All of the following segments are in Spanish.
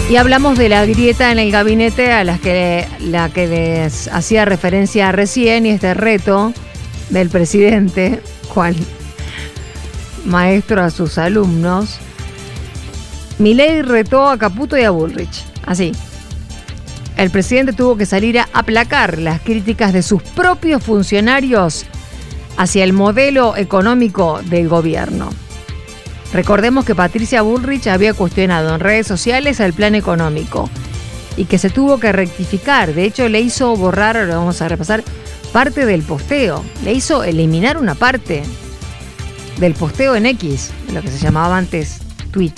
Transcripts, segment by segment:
Y hablamos de la grieta en el gabinete a la que les hacía referencia recién, y este reto del presidente, cual maestro a sus alumnos. Milei retó a Caputo y a Bullrich. Así. El presidente tuvo que salir a aplacar las críticas de sus propios funcionarios hacia el modelo económico del gobierno. Recordemos que Patricia Bullrich había cuestionado en redes sociales el plan económico y que se tuvo que rectificar. De hecho, le hizo borrar, ahora vamos a repasar, parte del posteo. Le hizo eliminar una parte del posteo en X, de lo que se llamaba antes tweet.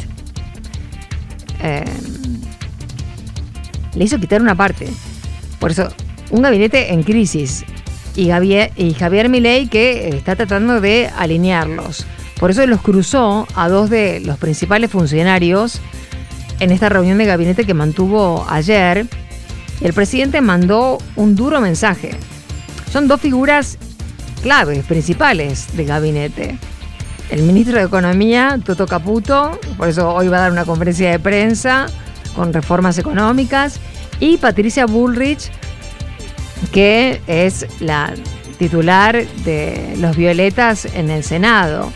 Le hizo quitar una parte. Por eso, un gabinete en crisis. Y Javier Milei, que está tratando de alinearlos. Por eso los cruzó a dos de los principales funcionarios en esta reunión de gabinete que mantuvo ayer. El presidente mandó un duro mensaje. Son dos figuras claves, principales del gabinete. El ministro de Economía, Toto Caputo, por eso hoy va a dar una conferencia de prensa con reformas económicas, y Patricia Bullrich, que es la titular de los Violetas en el Senado.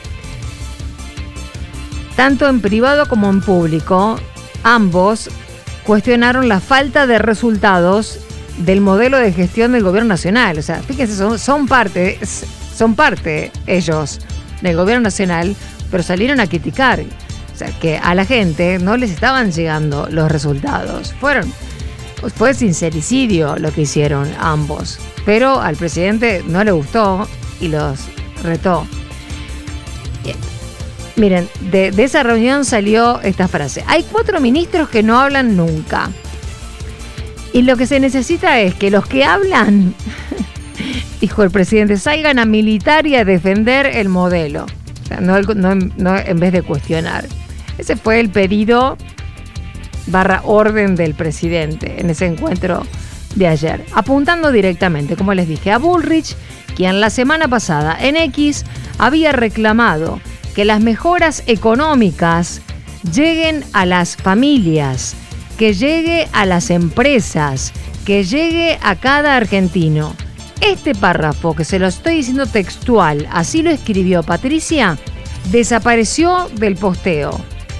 Tanto en privado como en público, ambos cuestionaron la falta de resultados del modelo de gestión del gobierno nacional. O sea, fíjense, son parte ellos del gobierno nacional, pero salieron a criticar. O sea, que a la gente no les estaban llegando los resultados. Fue sincericidio lo que hicieron ambos. Pero al presidente no le gustó y los retó. Miren, de esa reunión salió esta frase: hay 4 ministros que no hablan nunca. Y lo que se necesita es que los que hablan, dijo el presidente, salgan a militar y a defender el modelo. O sea, no en vez de cuestionar. Ese fue el pedido / orden del presidente en ese encuentro de ayer. Apuntando directamente, como les dije, a Bullrich, quien la semana pasada en X había reclamado que las mejoras económicas lleguen a las familias, que llegue a las empresas, que llegue a cada argentino. Este párrafo, que se lo estoy diciendo textual, así lo escribió Patricia, desapareció del posteo.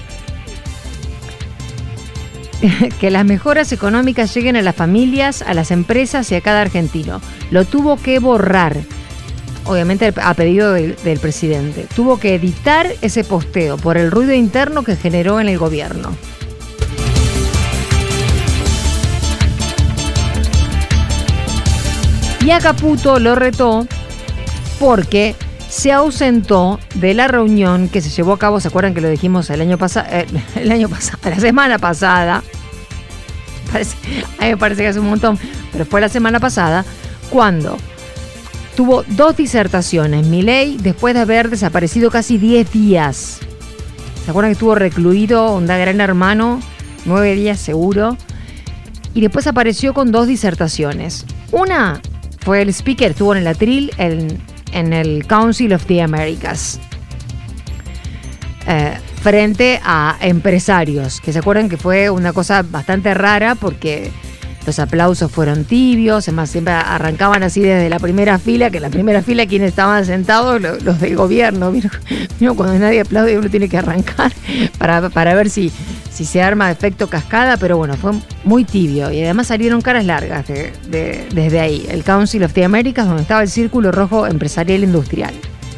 Que las mejoras económicas lleguen a las familias, a las empresas y a cada argentino. Lo tuvo que borrar. Obviamente a pedido del presidente. Tuvo que editar ese posteo por el ruido interno que generó en el gobierno. Y a Caputo lo retó porque se ausentó de la reunión que se llevó a cabo. ¿Se acuerdan que lo dijimos la semana pasada? A mí me parece que hace un montón, pero fue la semana pasada cuando tuvo 2 disertaciones Milei después de haber desaparecido casi 10 días. ¿Se acuerdan que estuvo recluido, un gran hermano, 9 días seguro? Y después apareció con 2 disertaciones. Una fue el speaker, estuvo en el atril en el Council of the Americas, frente a empresarios, que se acuerdan que fue una cosa bastante rara porque los aplausos fueron tibios, además siempre arrancaban así desde la primera fila, que en la primera fila quienes estaban sentados, los del gobierno. ¿Vieron cuando nadie aplaude uno tiene que arrancar para ver si se arma efecto cascada? Pero bueno, fue muy tibio y además salieron caras largas desde ahí, el Council of the Americas, donde estaba el Círculo Rojo Empresarial Industrial.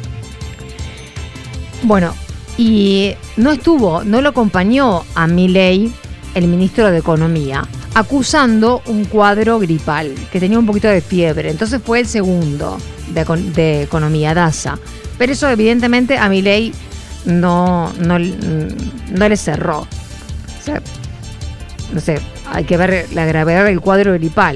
Bueno, y no lo acompañó a Milei el ministro de Economía, acusando un cuadro gripal, que tenía un poquito de fiebre. Entonces fue el segundo de Economía, Daza. Pero eso evidentemente a Milei no le cerró. O sea, no sé, hay que ver la gravedad del cuadro gripal.